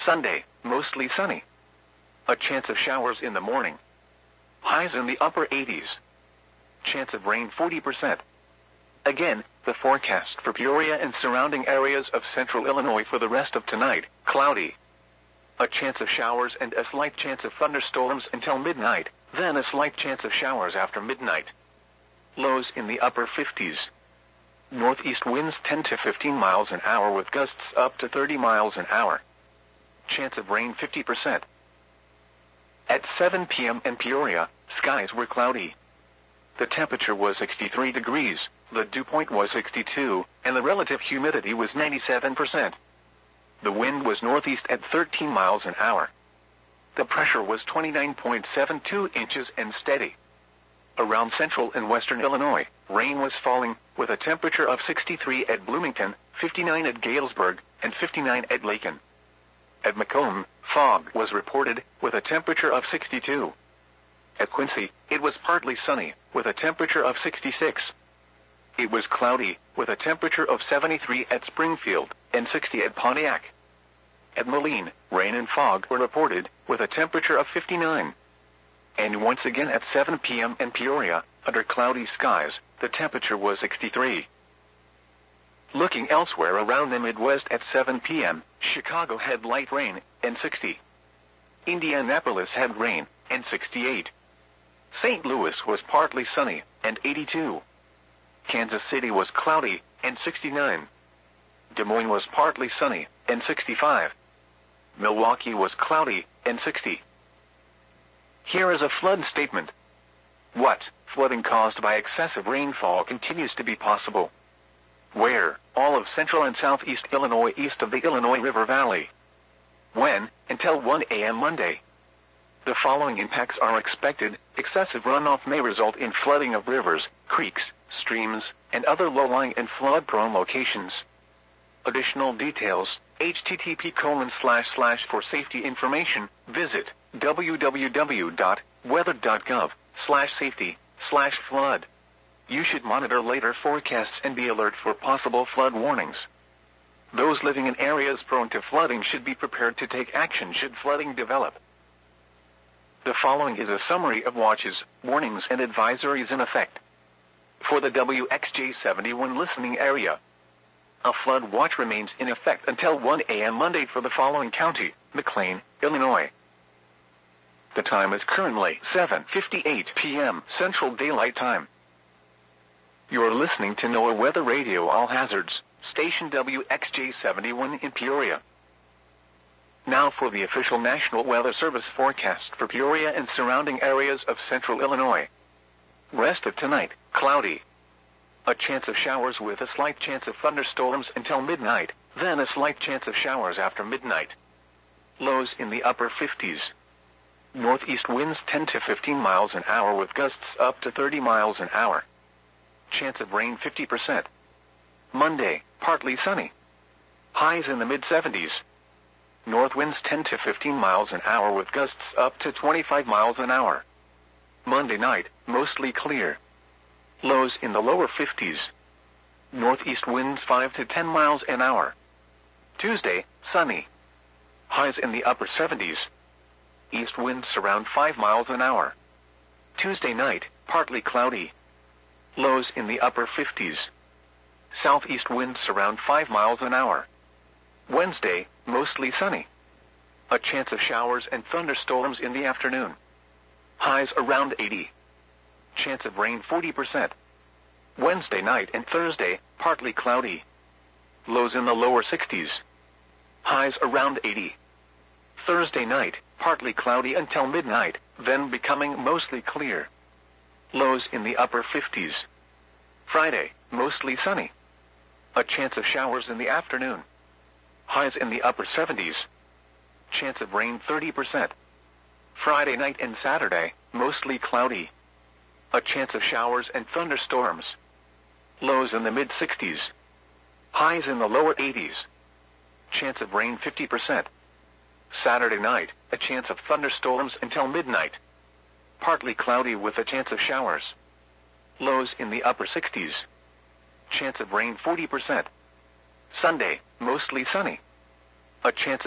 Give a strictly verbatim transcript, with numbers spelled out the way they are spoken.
Sunday, mostly sunny. A chance of showers in the morning. Highs in the upper eighties. Chance of rain forty percent. Again, the forecast for Peoria and surrounding areas of central Illinois for the rest of tonight: cloudy. A chance of showers and a slight chance of thunderstorms until midnight, then a slight chance of showers after midnight. Lows in the upper fifties. Northeast winds ten to fifteen miles an hour with gusts up to thirty miles an hour. Chance of rain fifty percent. At seven p m in Peoria, skies were cloudy. The temperature was sixty-three degrees, the dew point was sixty-two, and the relative humidity was ninety-seven percent. The wind was northeast at thirteen miles an hour. The pressure was twenty-nine point seven two inches and steady. Around central and western Illinois, rain was falling, with a temperature of sixty-three at Bloomington, fifty-nine at Galesburg, and fifty-nine at Lakin. At Macomb, fog was reported, with a temperature of sixty-two. At Quincy, it was partly sunny, with a temperature of sixty-six. It was cloudy, with a temperature of seventy-three at Springfield, and sixty at Pontiac. At Moline, rain and fog were reported, with a temperature of fifty-nine. And once again at seven p m in Peoria, under cloudy skies, the temperature was sixty-three. Looking elsewhere around the Midwest at seven p m, Chicago had light rain, and sixty. Indianapolis had rain, and sixty-eight. Saint Louis was partly sunny, and eighty-two. Kansas City was cloudy, and sixty-nine. Des Moines was partly sunny, and sixty-five. Milwaukee was cloudy, and sixty. Here is a flood statement. What? Flooding caused by excessive rainfall continues to be possible. Where? All of central and southeast Illinois east of the Illinois River Valley. When? Until one a m Monday. The following impacts are expected. Excessive runoff may result in flooding of rivers, creeks, streams, and other low-lying and flood-prone locations. Additional details: http colon slash slash for safety information, visit www dot weather dot gov slash safety slash flood. You should monitor later forecasts and be alert for possible flood warnings. Those living in areas prone to flooding should be prepared to take action should flooding develop. The following is a summary of watches, warnings, and advisories in effect. For the W X J seventy-one listening area, a flood watch remains in effect until one a m Monday for the following county: McLean, Illinois. The time is currently seven fifty-eight p m Central Daylight Time. You're listening to NOAA Weather Radio All Hazards, station W X J seventy-one in Peoria. Now for the official National Weather Service forecast for Peoria and surrounding areas of central Illinois. Rest of tonight, cloudy. A chance of showers with a slight chance of thunderstorms until midnight, then a slight chance of showers after midnight. Lows in the upper fifties. Northeast winds ten to fifteen miles an hour with gusts up to thirty miles an hour. Chance of rain fifty percent. Monday, partly sunny. Highs in the mid seventies. North winds ten to fifteen miles an hour with gusts up to twenty-five miles an hour. Monday night, mostly clear. Lows in the lower fifties. Northeast winds five to ten miles an hour. Tuesday, sunny. Highs in the upper seventies. East winds around five miles an hour. Tuesday night, partly cloudy. Lows in the upper fifties. Southeast winds around five miles an hour. Wednesday, mostly sunny. A chance of showers and thunderstorms in the afternoon. Highs around eighty. Chance of rain forty percent. Wednesday night and Thursday, partly cloudy. Lows in the lower sixties. Highs around eighty. Thursday night, partly cloudy until midnight, then becoming mostly clear. Lows in the upper fifties. Friday, mostly sunny. A chance of showers in the afternoon. Highs in the upper seventies. Chance of rain thirty percent. Friday night and Saturday, mostly cloudy. A chance of showers and thunderstorms. Lows in the mid sixties. Highs in the lower eighties. Chance of rain fifty percent. Saturday night, a chance of thunderstorms until midnight. Partly cloudy with a chance of showers. Lows in the upper sixties. Chance of rain forty percent. Sunday, mostly sunny. A chance of